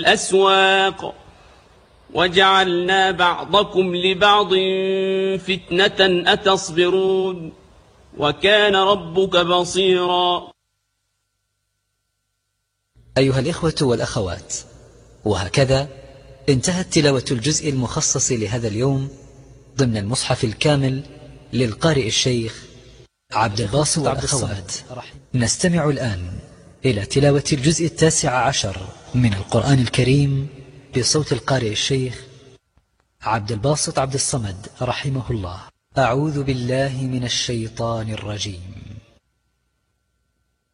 الأسواق وجعلنا بعضكم لبعض فتنة أتصبرون وكان ربك بصيرا. أيها الإخوة والأخوات، وهكذا انتهت تلاوة الجزء المخصص لهذا اليوم ضمن المصحف الكامل للقارئ الشيخ عبد الباسط عبد الصمد. نستمع الآن إلى تلاوة الجزء 19 من القرآن الكريم بصوت القارئ الشيخ عبد الباسط عبد الصمد رحمه الله. أعوذ بالله من الشيطان الرجيم.